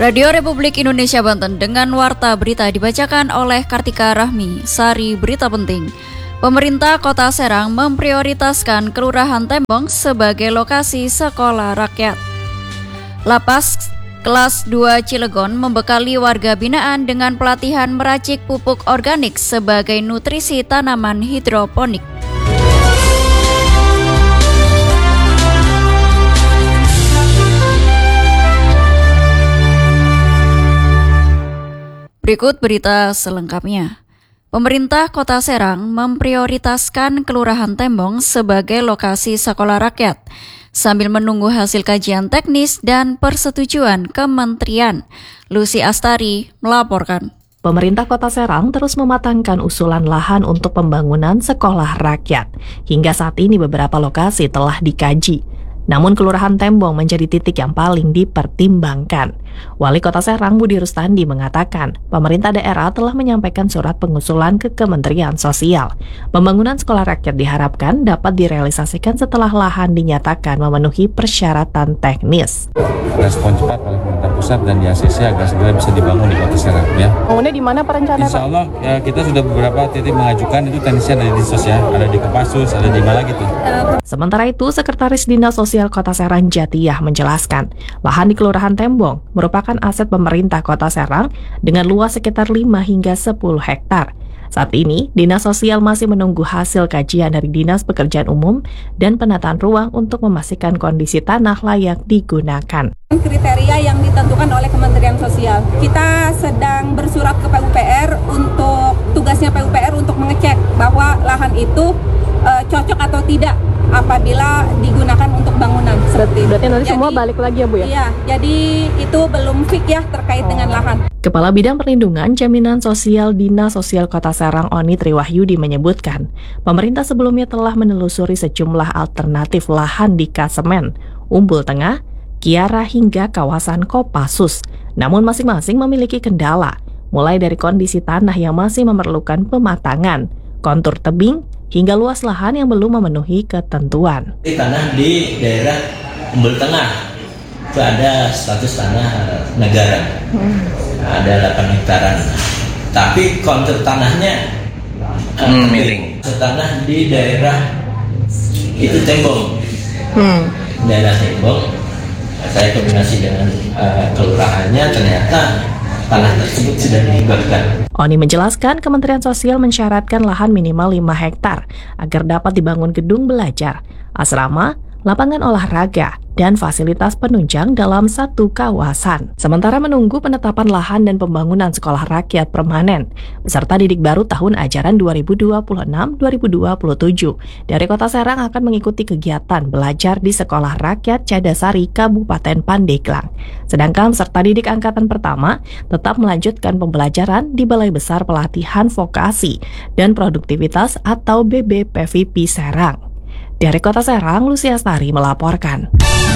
Radio Republik Indonesia Banten dengan warta berita dibacakan oleh Kartika Rahmi. Sari berita penting. Pemerintah Kota Serang memprioritaskan Kelurahan Tembong sebagai lokasi sekolah rakyat. Lapas kelas 2 Cilegon membekali warga binaan dengan pelatihan meracik pupuk organik sebagai nutrisi tanaman hidroponik. Berikut berita selengkapnya. Pemerintah Kota Serang memprioritaskan Kelurahan Tembong sebagai lokasi sekolah rakyat sambil menunggu hasil kajian teknis dan persetujuan Kementerian. Lucy Astari melaporkan. Pemerintah Kota Serang terus mematangkan usulan lahan untuk pembangunan sekolah rakyat. Hingga saat ini beberapa lokasi telah dikaji. Namun Kelurahan Tembong menjadi titik yang paling dipertimbangkan. Wali Kota Serang Budi Rustandi mengatakan, pemerintah daerah telah menyampaikan surat pengusulan ke Kementerian Sosial. Pembangunan sekolah rakyat diharapkan dapat direalisasikan setelah lahan dinyatakan memenuhi persyaratan teknis. Respon cepat oleh pemerintah pusat dan di ACC agar segera bisa dibangun di Kota Serang. Ya. Bangunnya di mana perencanaan? Insya Allah ya, kita sudah beberapa titik mengajukan, itu teknisnya ada di Disos ya, ada di Kopassus, ada di mana gitu. Sementara itu, Sekretaris Dinas Sosial Kota Serang Jatiyah menjelaskan, lahan di Kelurahan Tembong merupakan aset pemerintah Kota Serang dengan luas sekitar 5 hingga 10 hektar. Saat ini, Dinas Sosial masih menunggu hasil kajian dari Dinas Pekerjaan Umum dan penataan ruang untuk memastikan kondisi tanah layak digunakan. Kriteria yang ditentukan oleh Kementerian Sosial. Kita sedang bersurat ke PUPR untuk tugasnya PUPR untuk mengecek bahwa lahan itu cocok atau tidak apabila digunakan untuk bangunan. Berarti nanti semua balik lagi ya Bu ya? Iya, jadi itu belum fix ya terkait dengan lahan. Kepala Bidang Perlindungan Jaminan Sosial Dinas Sosial Kota Serang Oni Triwahyudi menyebutkan, pemerintah sebelumnya telah menelusuri sejumlah alternatif lahan di Kasemen, Umbul Tengah, Kiara hingga kawasan Kopassus. Namun masing-masing memiliki kendala, mulai dari kondisi tanah yang masih memerlukan pematangan, kontur tebing, hingga luas lahan yang belum memenuhi ketentuan. Tanah di daerah Umbul Tengah itu ada status tanah negara, ada 8 hektaran. Tapi kontur tanahnya miring. Tanah di daerah itu Tembong, daerah Tembong. Saya kombinasi dengan kelurahannya, ternyata tanah tersebut sudah dihibahkan. Oni menjelaskan Kementerian Sosial mensyaratkan lahan minimal 5 hektar agar dapat dibangun gedung belajar, asrama, lapangan olahraga, dan fasilitas penunjang dalam satu kawasan. Sementara menunggu penetapan lahan dan pembangunan sekolah rakyat permanen, peserta didik baru tahun ajaran 2026-2027 dari Kota Serang akan mengikuti kegiatan belajar di Sekolah Rakyat Cadasari Kabupaten Pandeglang. Sedangkan peserta didik angkatan pertama tetap melanjutkan pembelajaran di Balai Besar Pelatihan Vokasi dan Produktivitas atau BBPVP Serang. Dari Kota Serang, Lucy Astari melaporkan.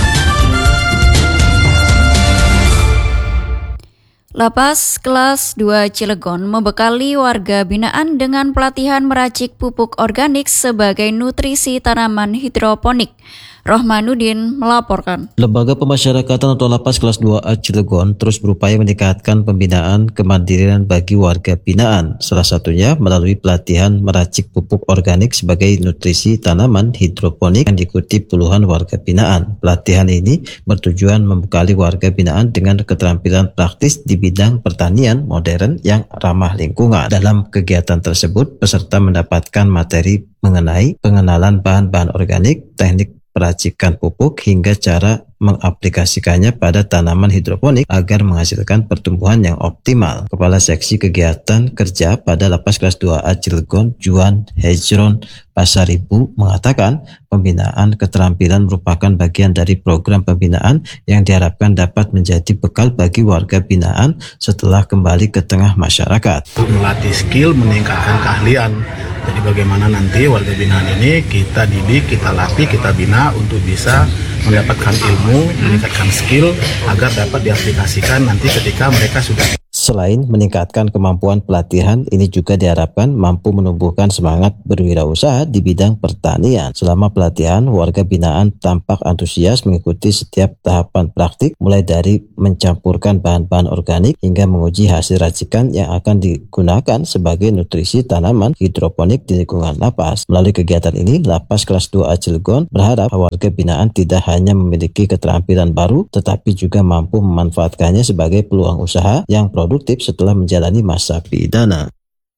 Lapas kelas 2 Cilegon membekali warga binaan dengan pelatihan meracik pupuk organik sebagai nutrisi tanaman hidroponik. Rohmanuddin melaporkan. Lembaga Pemasyarakatan atau Lapas kelas 2A Cilegon terus berupaya meningkatkan pembinaan kemandirian bagi warga binaan, salah satunya melalui pelatihan meracik pupuk organik sebagai nutrisi tanaman hidroponik yang diikuti puluhan warga binaan. Pelatihan ini bertujuan membekali warga binaan dengan keterampilan praktis di bidang pertanian modern yang ramah lingkungan. Dalam kegiatan tersebut, peserta mendapatkan materi mengenai pengenalan bahan-bahan organik, teknik peracikan pupuk hingga cara mengaplikasikannya pada tanaman hidroponik agar menghasilkan pertumbuhan yang optimal. Kepala Seksi Kegiatan Kerja pada Lapas kelas 2A Cilegon, Juan Hejron Pasaribu mengatakan pembinaan keterampilan merupakan bagian dari program pembinaan yang diharapkan dapat menjadi bekal bagi warga binaan setelah kembali ke tengah masyarakat. Untuk melatih skill, meningkatkan keahlian. Jadi bagaimana nanti warga binaan ini kita didik, kita latih, kita bina untuk bisa mendapatkan ilmu, meningkatkan skill agar dapat diaplikasikan nanti ketika mereka sudah. Selain meningkatkan kemampuan pelatihan, ini juga diharapkan mampu menumbuhkan semangat berwirausaha di bidang pertanian. Selama pelatihan, warga binaan tampak antusias mengikuti setiap tahapan praktik, mulai dari mencampurkan bahan-bahan organik hingga menguji hasil racikan yang akan digunakan sebagai nutrisi tanaman hidroponik di lingkungan lapas. Melalui kegiatan ini, Lapas Kelas 2A Cilegon berharap warga binaan tidak hanya memiliki keterampilan baru, tetapi juga mampu memanfaatkannya sebagai peluang usaha yang produktif setelah menjalani masa pidana.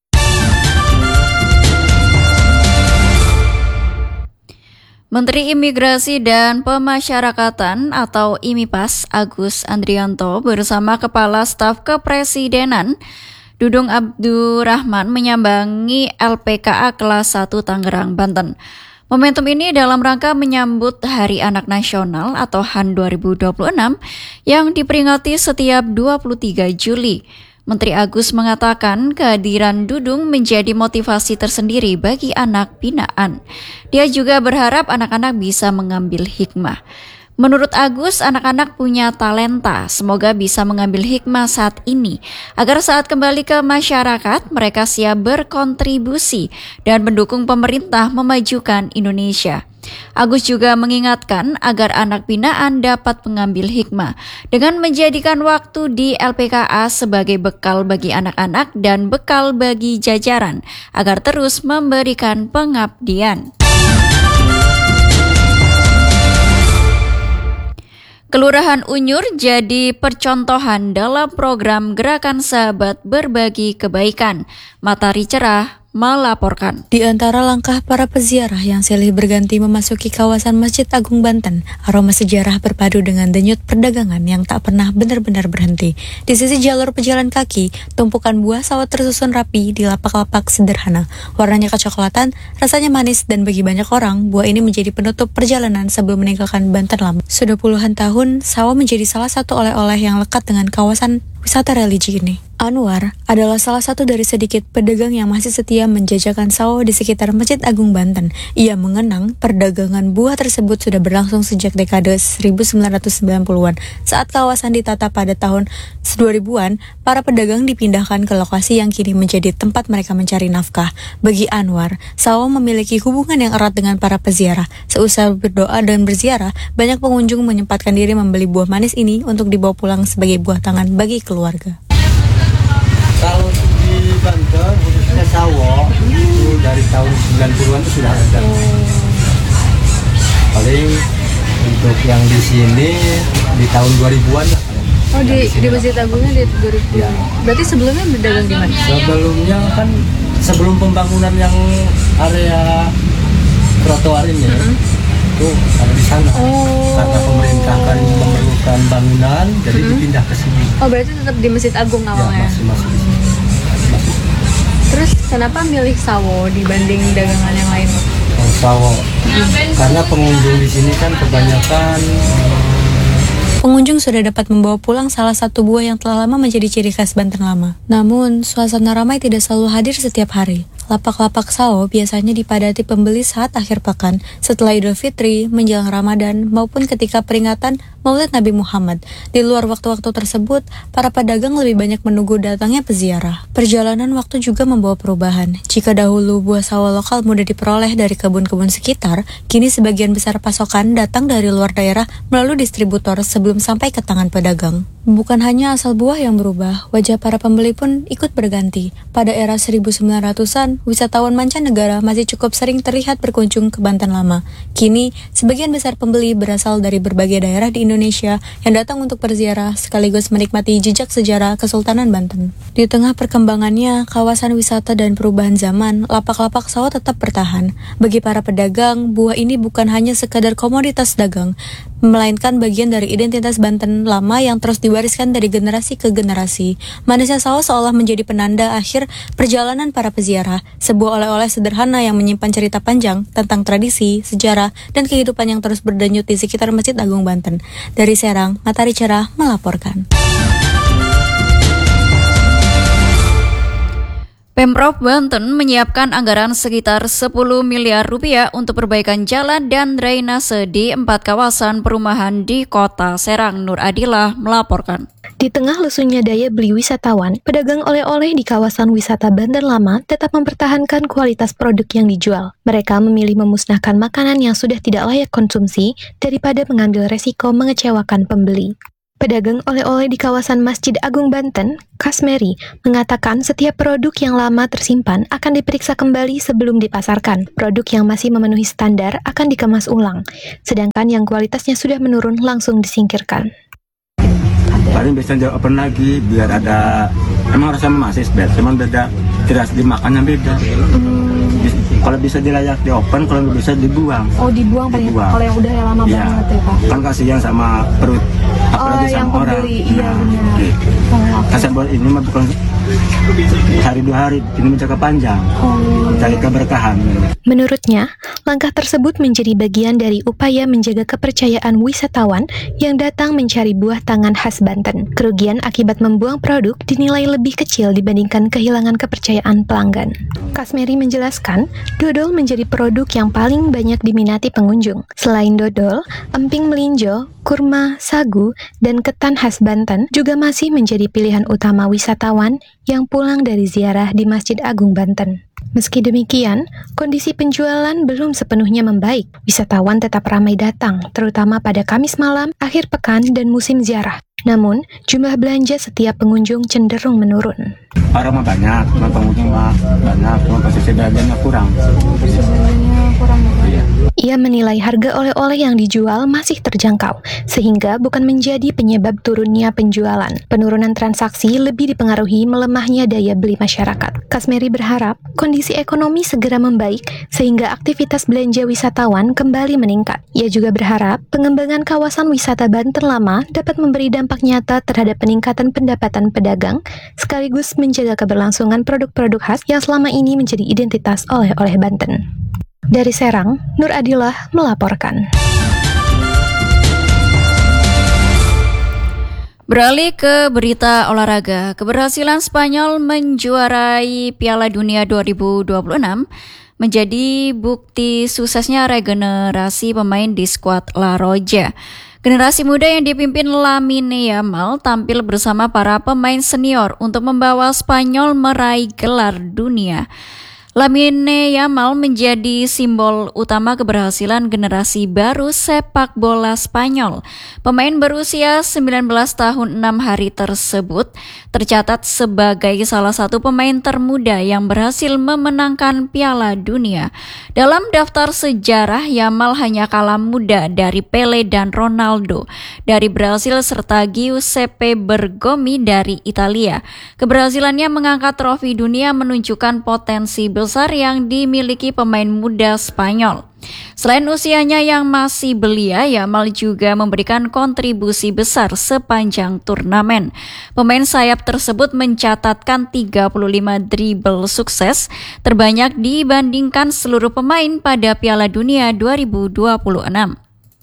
Menteri Imigrasi dan Pemasyarakatan atau IMIPAS Agus Andrianto bersama Kepala Staf Kepresidenan Dudung Abdurrahman menyambangi LPKA Kelas 1 Tangerang, Banten. Momentum ini dalam rangka menyambut Hari Anak Nasional atau HAN 2026 yang diperingati setiap 23 Juli. Menteri Agus mengatakan kehadiran Dudung menjadi motivasi tersendiri bagi anak binaan. Dia juga berharap anak-anak bisa mengambil hikmah. Menurut Agus, anak-anak punya talenta, semoga bisa mengambil hikmah saat ini, agar saat kembali ke masyarakat, mereka siap berkontribusi dan mendukung pemerintah memajukan Indonesia. Agus juga mengingatkan agar anak binaan dapat mengambil hikmah dengan menjadikan waktu di LPKA sebagai bekal bagi anak-anak dan bekal bagi jajaran, agar terus memberikan pengabdian. Kelurahan Unyur jadi percontohan dalam program Gerakan Sahabat Berbagi Kebaikan. Matahari Cerah melaporkan. Di antara langkah para peziarah yang silih berganti memasuki kawasan Masjid Agung Banten, aroma sejarah berpadu dengan denyut perdagangan yang tak pernah benar-benar berhenti. Di sisi jalur pejalan kaki, tumpukan buah sawat tersusun rapi di lapak-lapak sederhana. Warnanya kecoklatan, rasanya manis, dan bagi banyak orang, buah ini menjadi penutup perjalanan sebelum meninggalkan Banten lama. Sudah puluhan tahun, sawo menjadi salah satu oleh-oleh yang lekat dengan kawasan wisata religi ini. Anwar adalah salah satu dari sedikit pedagang yang masih setia menjajakan sawo di sekitar Masjid Agung Banten. Ia mengenang perdagangan buah tersebut sudah berlangsung sejak dekade 1990-an. Saat kawasan ditata pada tahun 2000-an, para pedagang dipindahkan ke lokasi yang kini menjadi tempat mereka mencari nafkah. Bagi Anwar, sawo memiliki hubungan yang erat dengan para peziarah. Seusai berdoa dan berziarah, banyak pengunjung menyempatkan diri membeli buah manis ini untuk dibawa pulang sebagai buah tangan bagi keluarga. Kalau di Banten, khususnya sawo, itu dari tahun 90-an itu sudah ada. Paling untuk yang di sini di tahun 2000-an. Oh, di Masjid Agungnya di 2000. Ya. Berarti sebelumnya berdagang di mana? Sebelumnya kan sebelum pembangunan yang area trotoar ini itu ada di sana. Karena pemerintah kan memerlukan bangunan, jadi dipindah ke sini. Oh, berarti tetap di Masjid Agung awalnya? Ya, masih di sini. Terus kenapa milih sawo dibanding dagangan yang lain? Oh, sawo. Karena pengunjung di sini kan kebanyakan pengunjung sudah dapat membawa pulang salah satu buah yang telah lama menjadi ciri khas Banten lama. Namun, suasana ramai tidak selalu hadir setiap hari. Lapak-lapak sawo biasanya dipadati pembeli saat akhir pekan, setelah Idul Fitri, menjelang Ramadan, maupun ketika peringatan Maulid Nabi Muhammad. Di luar waktu-waktu tersebut, para pedagang lebih banyak menunggu datangnya peziarah. Perjalanan waktu juga membawa perubahan. Jika dahulu buah sawo lokal mudah diperoleh dari kebun-kebun sekitar, kini sebagian besar pasokan datang dari luar daerah melalui distributor sebelum sampai ke tangan pedagang. Bukan hanya asal buah yang berubah, wajah para pembeli pun ikut berganti. Pada era 1900-an, wisatawan mancanegara masih cukup sering terlihat berkunjung ke Banten lama. Kini, sebagian besar pembeli berasal dari berbagai daerah di Indonesia yang datang untuk berziarah sekaligus menikmati jejak sejarah Kesultanan Banten. Di tengah perkembangannya, kawasan wisata dan perubahan zaman, lapak-lapak sawo tetap bertahan. Bagi para pedagang, buah ini bukan hanya sekadar komoditas dagang, melainkan bagian dari identitas Banten lama yang terus diwariskan dari generasi ke generasi. Manisnya sawo seolah menjadi penanda akhir perjalanan para peziarah, sebuah oleh-oleh sederhana yang menyimpan cerita panjang tentang tradisi, sejarah, dan kehidupan yang terus berdenyut di sekitar Masjid Agung Banten. Dari Serang, Matahari Cerah melaporkan. Pemprov Banten menyiapkan anggaran sekitar 10 miliar rupiah untuk perbaikan jalan dan drainase di 4 kawasan perumahan di Kota Serang. Nur Adilah melaporkan. Di tengah lesunya daya beli wisatawan, pedagang oleh-oleh di kawasan wisata Banten Lama tetap mempertahankan kualitas produk yang dijual. Mereka memilih memusnahkan makanan yang sudah tidak layak konsumsi daripada mengambil resiko mengecewakan pembeli. Pedagang oleh-oleh di kawasan Masjid Agung Banten, Kasmeri, mengatakan setiap produk yang lama tersimpan akan diperiksa kembali sebelum dipasarkan. Produk yang masih memenuhi standar akan dikemas ulang, sedangkan yang kualitasnya sudah menurun langsung disingkirkan. Paling biasanya open lagi biar ada, emang rasanya masih beda, cuman beda, tidak dimakannya beda. Kalau bisa dilayak di open, kalau nggak bisa dibuang. Oh, dibuang paling kalau yang udah lama banget ya Pak? Kan kasihan sama perut, apalagi sama yang orang. pembeli, iya benar. Gitu. Kasihan buat ini mah bukan hari 2 hari, ini menjaga panjang, cari keberkahan. Menurutnya, langkah tersebut menjadi bagian dari upaya menjaga kepercayaan wisatawan yang datang mencari buah tangan khas Banten. Kerugian akibat membuang produk dinilai lebih kecil dibandingkan kehilangan kepercayaan pelanggan. Kasmeri menjelaskan, dodol menjadi produk yang paling banyak diminati pengunjung. Selain dodol, emping melinjo, kurma, sagu, dan ketan khas Banten juga masih menjadi pilihan utama wisatawan yang pulang dari ziarah di Masjid Agung Banten. Meski demikian, kondisi penjualan belum sepenuhnya membaik. Wisatawan tetap ramai datang, terutama pada Kamis malam, akhir pekan, dan musim ziarah. Namun, jumlah belanja setiap pengunjung cenderung menurun. Orang mah banyak, pengunjung mah banyak, cuma posisi belanjanya kurang. Ia menilai harga oleh-oleh yang dijual masih terjangkau, sehingga bukan menjadi penyebab turunnya penjualan. Penurunan transaksi lebih dipengaruhi melemahnya daya beli masyarakat. Kasmeri berharap kondisi ekonomi segera membaik, sehingga aktivitas belanja wisatawan kembali meningkat. Ia juga berharap pengembangan kawasan wisata Banten Lama dapat memberi dampak nyata terhadap peningkatan pendapatan pedagang, sekaligus menjaga keberlangsungan produk-produk khas yang selama ini menjadi identitas oleh-oleh Banten. Dari Serang, Nur Adilah melaporkan. Beralih ke berita olahraga, keberhasilan Spanyol menjuarai Piala Dunia 2026 menjadi bukti suksesnya regenerasi pemain di skuad La Roja. Generasi muda yang dipimpin Lamine Yamal tampil bersama para pemain senior untuk membawa Spanyol meraih gelar dunia. Lamine Yamal menjadi simbol utama keberhasilan generasi baru sepak bola Spanyol. Pemain berusia 19 tahun 6 hari tersebut tercatat sebagai salah satu pemain termuda yang berhasil memenangkan Piala Dunia. Dalam daftar sejarah, Yamal hanya kalah muda dari Pele dan Ronaldo dari Brasil serta Giuseppe Bergomi dari Italia. Keberhasilannya mengangkat trofi dunia menunjukkan potensi besar yang dimiliki pemain muda Spanyol. Selain usianya yang masih belia, Yamal juga memberikan kontribusi besar sepanjang turnamen. Pemain sayap tersebut mencatatkan 35 dribble sukses, terbanyak dibandingkan seluruh pemain pada Piala Dunia 2026.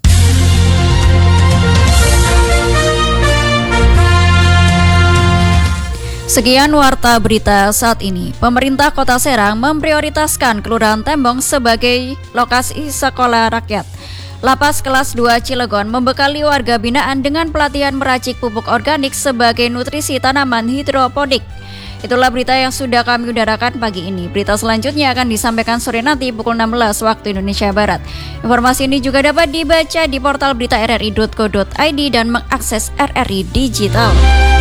Sekian warta berita saat ini. Pemerintah Kota Serang memprioritaskan Kelurahan Tembong sebagai lokasi sekolah rakyat. Lapas kelas 2 Cilegon membekali warga binaan dengan pelatihan meracik pupuk organik sebagai nutrisi tanaman hidroponik. Itulah berita yang sudah kami udarakan pagi ini. Berita selanjutnya akan disampaikan sore nanti pukul 16 waktu Indonesia Barat. Informasi ini juga dapat dibaca di portal berita rri.co.id dan mengakses RRI Digital.